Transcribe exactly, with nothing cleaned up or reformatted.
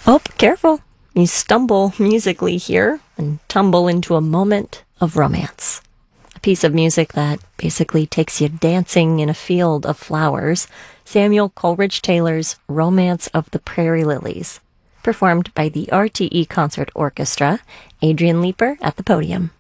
Oh, careful. You stumble musically here and tumble into a moment of romance. A piece of music that basically takes you dancing in a field of flowers. Samuel Coleridge Taylor's Romance of the Prairie Lilies, performed by the R T E Concert Orchestra. Adrian Leeper at the podium.